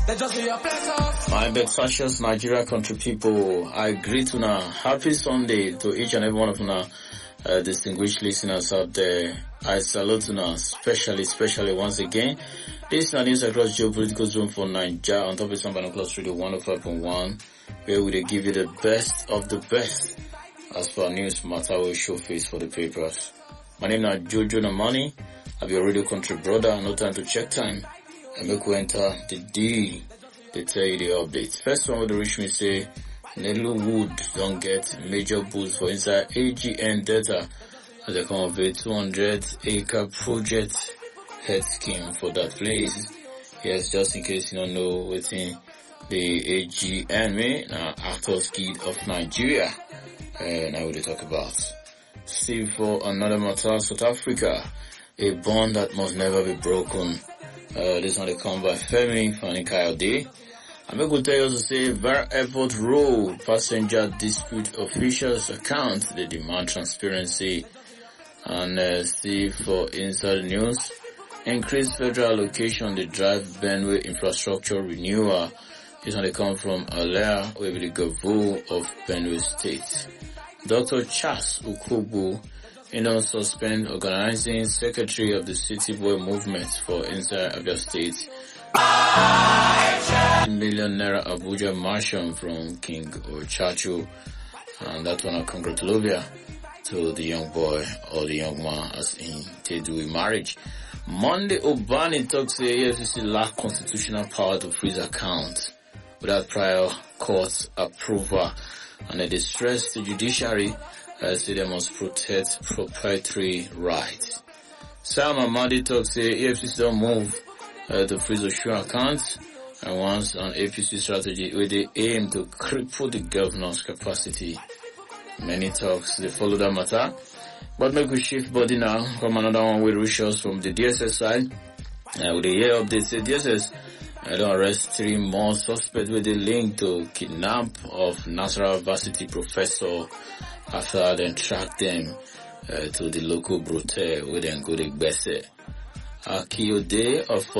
My Bexasious Nigeria country people, I greet you now. Happy Sunday to each and every one of you distinguished listeners out there. I salute you now, especially once again. This is the news across geopolitical zone for Nigeria on top of some Binoculars Radio 105.1, where we give you the best of the best as per news matter we show face for the papers. My name is Jojo Namani. I'll be your radio country brother. No time to check time. I make we enter the D. They tell you the update. First one with the reach me say, Nelu Wood don't get major boost for inside AGN data as they come of a 200-acre project head scheme for that place. Yes, just in case you don't know within the AGN mean, Actors Guild of Nigeria. Now we talk about. See for another matter, South Africa, a bond that must never be broken. This one they come by Femi Fani-Kayode. I'm going to tell you also say, Var Airport Road passenger dispute officials account, they demand transparency. And see for inside news, increased federal allocation, the drive Benway infrastructure renewal. This one they come from Alea, where the Gavo of Benway State. Dr. Charles Ukubu, suspend organizing secretary of the City Boy movement for inside Abia State. Million Naira Abuja Marshal from King Ochachu, and that one a congratulation to the young boy or the young man as in they do a marriage. Monday Obani talks the AFCC lack constitutional power to freeze accounts without prior court approval, and they stress the judiciary say they must protect proprietary rights. Sam Amadi talks the AFCC don't move to freeze offshore accounts and wants an APC strategy where they aim to cripple the governor's capacity. Many talks, they follow that matter. But make we shift body now from another one with Russians from the DSS side. With the year update, say DSS don't arrest 3 more suspects with a link to kidnap of Nasarawa Varsity professor after they track them to the local brothel where they go to Gbese. Akiyode of